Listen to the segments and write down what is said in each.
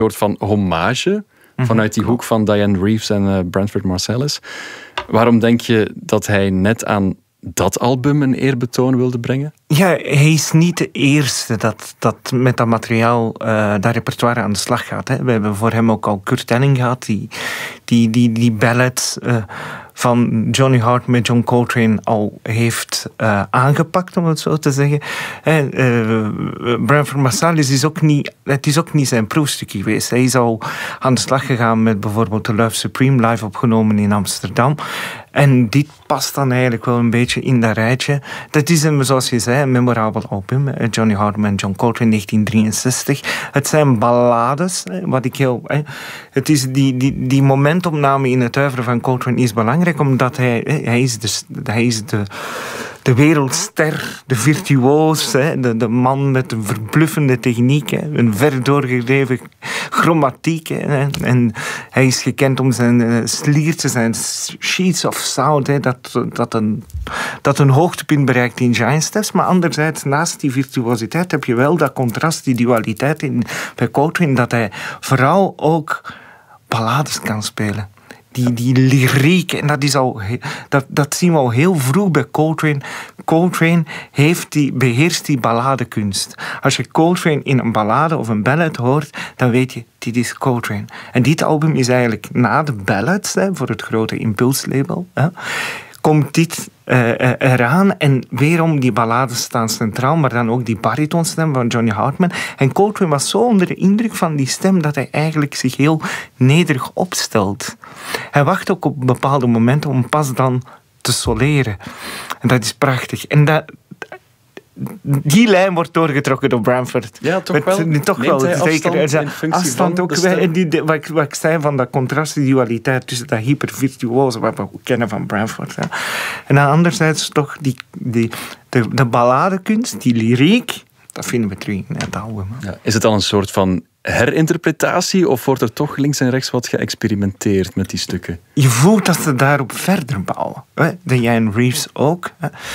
soort van hommage vanuit die hoek van Dianne Reeves en Branford Marsalis. Waarom denk je dat hij net aan dat album een eerbetoon wilde brengen? Ja, hij is niet de eerste dat met dat materiaal, dat repertoire aan de slag gaat. Hè. We hebben voor hem ook al Kurt Elling gehad, die ballads van Johnny Hart met John Coltrane al heeft aangepakt, om het zo te zeggen. Branford Marsalis is ook niet zijn proefstuk geweest. Hij is al aan de slag gegaan met bijvoorbeeld The Love Supreme, live opgenomen in Amsterdam. En dit past dan eigenlijk wel een beetje in dat rijtje. Dat is een, zoals je zei, een memorabel album. Johnny Hartman en John Coltrane, 1963. Het zijn ballades. Wat ik heel... Het is die momentopname in het oeuvre van Coltrane is belangrijk, omdat hij is de wereldster, de virtuoos, de man met een verbluffende techniek, een ver doorgedreven chromatiek. En hij is gekend om zijn sliertjes, zijn sheets of sound, dat een hoogtepunt bereikt in Giant Steps. Maar anderzijds, naast die virtuositeit heb je wel dat contrast, die dualiteit bij Coltrane, dat hij vooral ook ballades kan spelen. Die lyriek, en dat zien we al heel vroeg bij Coltrane. Coltrane beheerst die balladekunst. Als je Coltrane in een ballade of een ballad hoort, dan weet je, dit is Coltrane. En dit album is eigenlijk na de ballads, voor het grote Impulse-label, komt dit eraan. En weerom, die ballades staan centraal, maar dan ook die baritonstem van Johnny Hartman. En Coltrane was zo onder de indruk van die stem dat hij eigenlijk zich heel nederig opstelt. Hij wacht ook op bepaalde momenten om pas dan te soleren. En dat is prachtig. En die lijn wordt doorgetrokken door Branford. Ja, toch wel. Toch wel. Zeker afstand ook. Wat ik zei van dat contrast, die dualiteit tussen dat hypervirtuoze, wat we kennen van Branford. En dan anderzijds toch de balladekunst, die lyriek, dat vinden we terug in het album. Ja, is het dan een soort van herinterpretatie of wordt er toch links en rechts wat geëxperimenteerd met die stukken? Je voelt dat ze daarop verder bouwen. Dianne Reeves ook.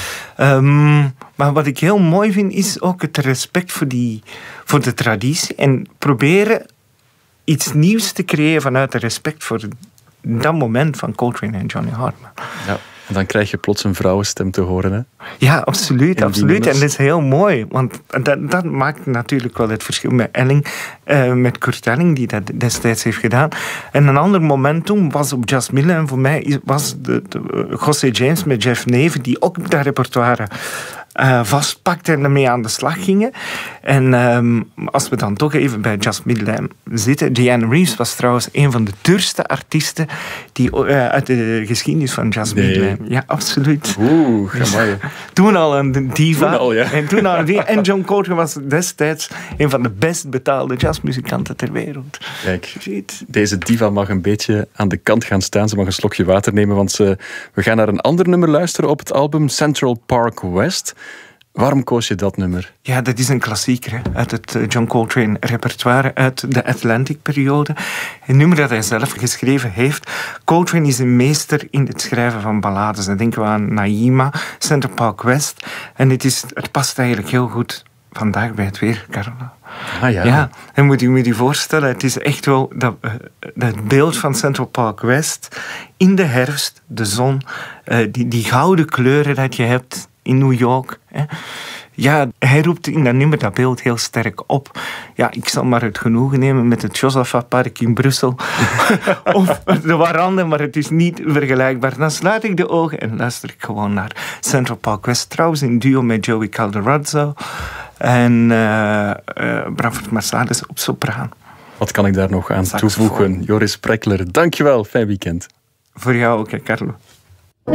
Maar wat ik heel mooi vind is ook het respect voor de traditie en proberen iets nieuws te creëren vanuit het respect voor dat moment van Coltrane en Johnny Hartman. Ja. En dan krijg je plots een vrouwenstem te horen, hè? Ja, absoluut. En dat is heel mooi. Want dat maakt natuurlijk wel het verschil met Elling, met Kurt Elling, die dat destijds heeft gedaan. En een ander momentum was op Just Midland. En voor mij was de José James met Jeff Neve, die ook dat repertoire vastpakte en ermee aan de slag gingen. En als we dan toch even bij Just Midland zitten. Dianne Reeves was trouwens een van de duurste artiesten uit de geschiedenis van Just Midland. Ja, absoluut. Oeh, amai. Toen al een diva. Toen al, ja. En John Coltrane was destijds een van de best betaalde jazzmuzikanten ter wereld. Kijk, deze diva mag een beetje aan de kant gaan staan. Ze mag een slokje water nemen, want we gaan naar een ander nummer luisteren op het album Central Park West. Waarom koos je dat nummer? Ja, dat is een klassieker uit het John Coltrane repertoire uit de Atlantic-periode. Een nummer dat hij zelf geschreven heeft. Coltrane is een meester in het schrijven van ballades. Dan denken we aan Naïma, Central Park West. En het past eigenlijk heel goed vandaag bij het weer, Carola. Ah ja. Ja, en moet je voorstellen, het is echt wel dat beeld van Central Park West in de herfst, de zon, die gouden kleuren dat je hebt in New York. Ja, hij roept in dat nummer dat beeld heel sterk op. Ja, ik zal maar het genoegen nemen met het Josaphatpark in Brussel. Of de Warande, maar het is niet vergelijkbaar. Dan sluit ik de ogen en luister ik gewoon naar Central Park West. Trouwens in duo met Joey Calderazzo en Branford Marsalis op sopraan. Wat kan ik daar nog aan toevoegen? Joris Prekler, dankjewel. Fijn weekend. Voor jou ook, Carlo.